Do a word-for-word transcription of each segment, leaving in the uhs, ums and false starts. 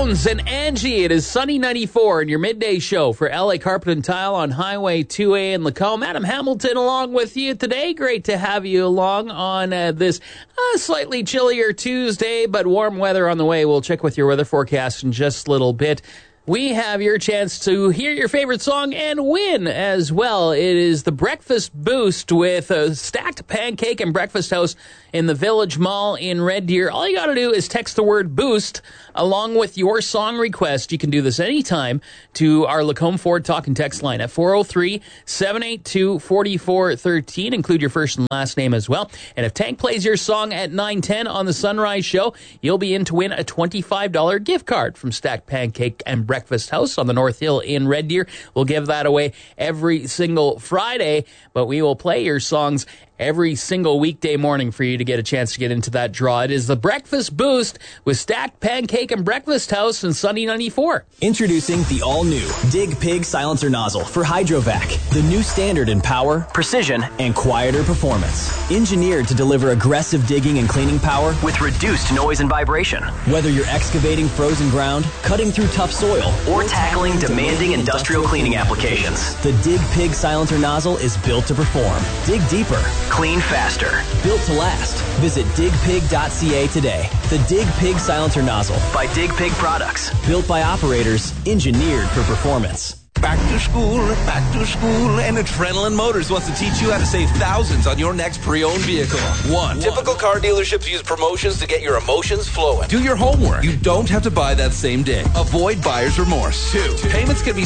Jones and Angie. It is Sunny ninety-four in your midday show for L A Carpet and Tile on Highway two A in Lacombe. Adam Hamilton along with you today. Great to have you along on uh, this uh, slightly chillier Tuesday, but warm weather on the way. We'll check with your weather forecast in just a little bit. We have your chance to hear your favorite song and win as well. It is the Breakfast Boost with a stacked pancake and breakfast house in the Village Mall in Red Deer. All you got to do is text the word boost along with your song request. You can do this anytime to our Lacombe Ford talk and text line at four oh three, seven eight two, four four one three. Include your first and last name as well. And if Tank plays your song at nine ten on the Sunrise Show, you'll be in to win a twenty-five dollars gift card from Stacked Pancake and Breakfast House on the North Hill in Red Deer. We'll give that away every single Friday, but we will play your songs every single weekday morning for you to get a chance to get into that draw. It is the Breakfast Boost with Stacked Pancake and Breakfast House and Sunny ninety-four. Introducing the all-new Dig Pig Silencer Nozzle for Hydrovac, the new standard in power, precision, and quieter performance. Engineered to deliver aggressive digging and cleaning power with reduced noise and vibration. Whether you're excavating frozen ground, cutting through tough soil, or tackling demanding industrial cleaning applications, the Dig Pig Silencer Nozzle is built to perform. Dig deeper. Clean faster. Built to last. Visit dig pig dot c a today. The Dig Pig Silencer Nozzle by Dig Pig Products. Built by operators. Engineered for performance. Back to school, back to school, and Adrenaline Motors wants to teach you how to save thousands on your next pre-owned vehicle. One, typical car dealerships use promotions to get your emotions flowing. Do your homework. You don't have to buy that same day. Avoid buyer's remorse. Two, payments can be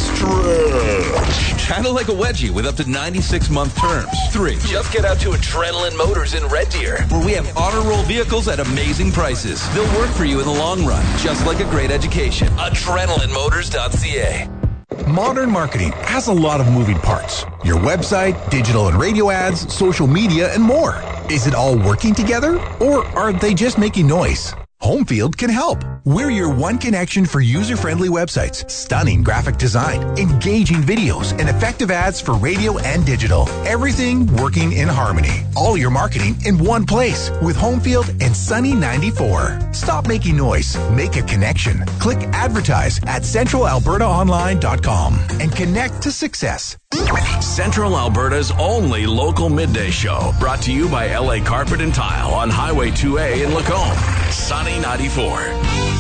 stretched, kind of like a wedgie with up to ninety-six month terms. Three, just get out to Adrenaline Motors in Red Deer, where we have honor roll vehicles at amazing prices. They'll work for you in the long run, just like a great education. adrenaline motors dot c a. Modern marketing has a lot of moving parts. Your website, digital and radio ads, social media, and more. Is it all working together, or are they just making noise? Homefield can help. We're your one connection for user-friendly websites, stunning graphic design, engaging videos, and effective ads for radio and digital. Everything working in harmony. All your marketing in one place with Homefield and Sunny ninety-four. Stop making noise. Make a connection. Click advertise at central alberta online dot com and connect to success. Central Alberta's only local midday show, brought to you by L A Carpet and Tile on Highway two A in Lacombe. Sunny ninety-four.